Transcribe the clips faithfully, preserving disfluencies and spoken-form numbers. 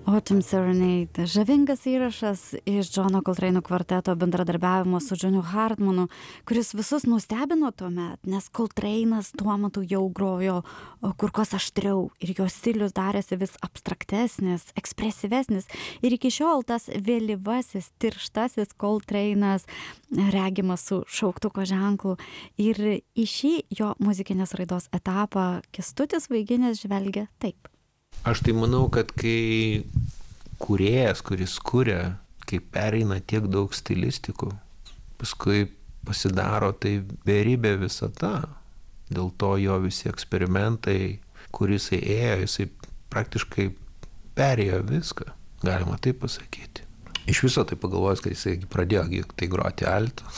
Autumn Serenade. Žavingas įrašas iš Johno Coltrane'o kvarteto bendradarbiavimo su Johnu Hartmanu, kuris visus nustebino tuomet, nes Coltrane'as tuo metu jau grojo kur kas aštriau ir jo stilius darėsi vis abstraktesnis, ekspresyvesnis. Ir iki šiol tas vėlyvasis, tirštasis Coltrane'as regimas su šauktuko ženklu. Ir į šį jo muzikinės raidos etapą Kęstutis Vaiginis žvelgia taip. Aš tai manau, kad kai kūrėjas, kuris kuria, kai pereina tiek daug stilistikų, paskui pasidaro tai beribė visata. Dėl to jo visi eksperimentai, kuris ėjo, jisai praktiškai perėjo viską, galima taip pasakyti. Iš viso tai pagalvojus, kad jisai pradėjo tai groti altu.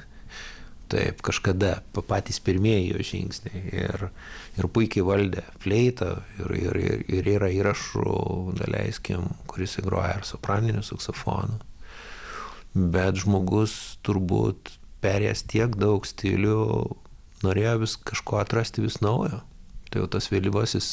Taip, kažkada patys pirmieji jo žingsniai ir, ir puikiai valdė fleitą ir, ir, ir, ir yra įrašų, daleiskim, kuris įgroja ar sopraniniu saksofonu. Bet žmogus turbūt perėjęs tiek daug stilių, norėjo vis kažko atrasti vis naujo. Tai jau tas vėlyvasis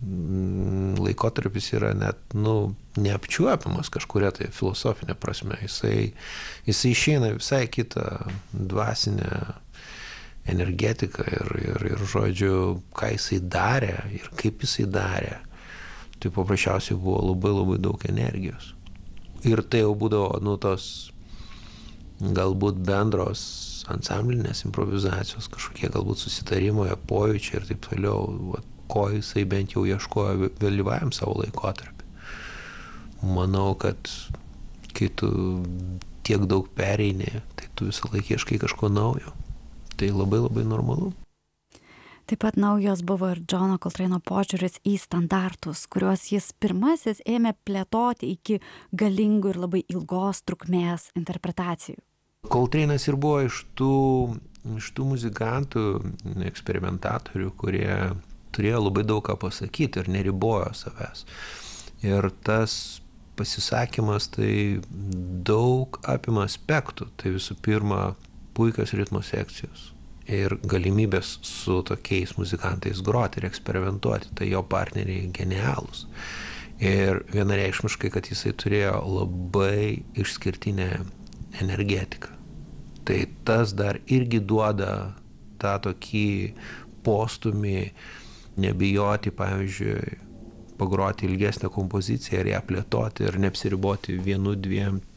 laikotarpis yra net, nu, neapčiuopiamas kažkuria tai filosofinė prasme. Jisai, jisai išeina visai kitą dvasinę energetiką ir, ir, ir žodžiu, ką jisai darė ir kaip jisai darė. Tai paprasčiausiai buvo labai labai daug energijos. Ir tai jau būdavo, nu, tos galbūt bendros ansamblinės improvizacijos, kažkokie galbūt susitarimai, pojūčiai ir taip toliau, va, ko jisai bent jau ieškojo vėlyvajam savo laikotarpį. Manau, kad kai tu tiek daug pereini, tai tu visą laiką ieškai kažko naujo. Tai labai labai normalu. Taip pat naujos buvo ir Johno Coltrane'o požiūris į standartus, kuriuos jis pirmasis ėmė plėtoti iki galingų ir labai ilgos trukmės interpretacijų. Coltrane'as ir buvo iš tų, iš tų muzikantų, eksperimentatorių, kurie turėjo labai daug ką pasakyti ir neribojo savęs. Ir tas pasisakymas tai daug apima aspektų. Tai visų pirma, puikios ritmo sekcijos ir galimybės su tokiais muzikantais groti ir eksperimentuoti. Tai jo partneriai genialūs. Ir vienareikšmiškai, kad jisai turėjo labai išskirtinę energetiką. Tai tas dar irgi duoda tą tokį postumį nebijoti, pavyzdžiui, pagroti ilgesnę kompoziciją ir ją plėtoti ir neapsiriboti vienu, dviem,